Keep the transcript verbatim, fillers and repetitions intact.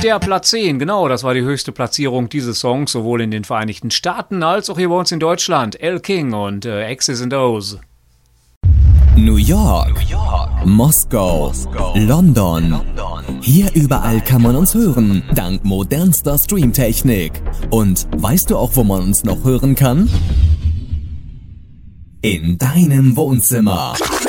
Der Platz zehn, genau, das war die höchste Platzierung dieses Songs, sowohl in den Vereinigten Staaten als auch hier bei uns in Deutschland. Elle King und äh, X's and O's. New York, New York, Moskau, Moskau, London. London. Hier überall kann man uns hören, dank modernster Streamtechnik. Und weißt du auch, wo man uns noch hören kann? In deinem Wohnzimmer.